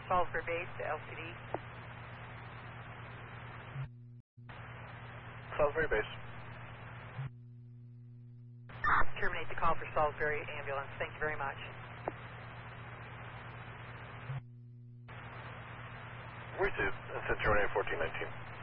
Salisbury Base to LCD. Salisbury Base. Terminate the call for Salisbury ambulance. Thank you very much. We did. That's at terminate 1419.